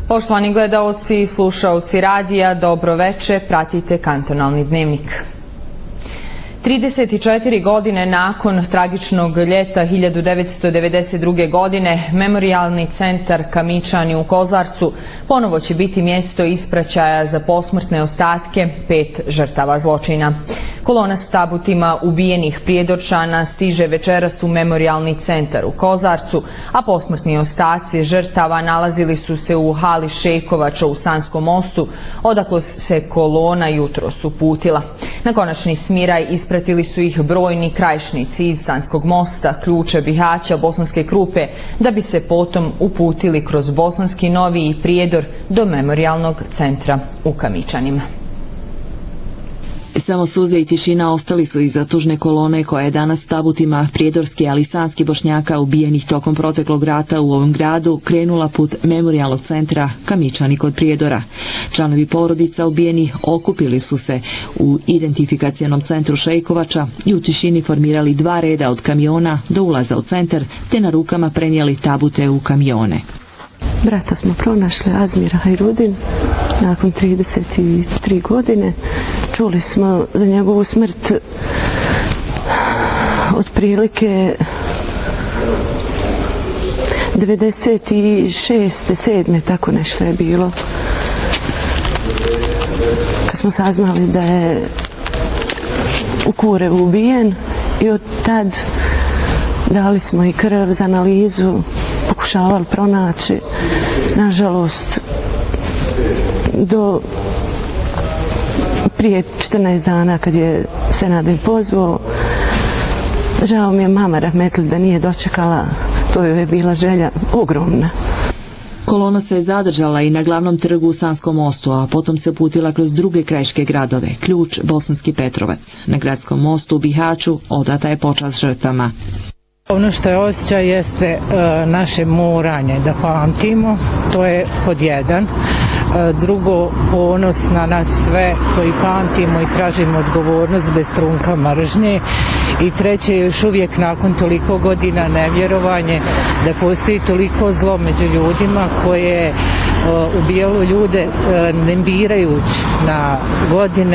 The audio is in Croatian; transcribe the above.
Poštovani gledaoci i slušaoci radija, dobro veče, pratite Kantonalni dnevnik. 34 godine nakon tragičnog ljeta 1992. godine, Memorijalni centar Kamičani u Kozarcu ponovo će biti mjesto ispraćaja za posmrtne ostatke 5 žrtava zločina. Kolona s tabutima ubijenih Prijedorčana stiže večeras u Memorijalni centar u Kozarcu, a posmrtni ostaci žrtava nalazili su se u hali Šejkovača u Sanskom mostu, odakle se kolona jutros uputila. Na konačni smiraj ispratili su ih brojni krajišnici iz Sanskog mosta, Ključa, Bihaća, Bosanske Krupe, da bi se potom uputili kroz Bosanski Novi i Prijedor do Memorijalnog centra u Kamičanima. Samo suze i tišina ostali su iza tužne kolone koja je danas tabutima prijedorski, ali i sanski Bošnjaka ubijenih tokom proteklog rata u ovom gradu krenula put Memorijalnog centra Kamičani kod Prijedora. Članovi porodica ubijenih okupili su se u identifikacionom centru Šejkovača i u tišini formirali 2 reda od kamiona do ulaza u centar, te na rukama prenijeli tabute u kamione. Brata smo pronašli, Azmira Hajrudin, nakon 33 godine. Čuli smo za njegovu smrt otprilike 96. 7. tako nešto je bilo. Kad smo saznali da je u Kurevu ubijen i od tad dali smo i krv za analizu, pokušavali pronaći. Nažalost, do prije 14 dana kad je Senadin pozvao, žao mi je mama rahmetli da nije dočekala, to joj je bila želja ogromna. Kolona se je zadržala i na glavnom trgu u Sanskom mostu, a potom se uputila kroz druge krajiške gradove, Ključ, Bosanski Petrovac. Na gradskom mostu u Bihaću odata je počast žrtvama. Ono što je osjećaj jeste naše moranje da pamtimo, to je pod 1. Drugo, ponos na nas sve koji pamtimo i tražimo odgovornost bez trunka mržnje. I treće, još uvijek nakon toliko godina nevjerovanje da postoji toliko zlo među ljudima koje ubijalo ljude ne birajući na godine.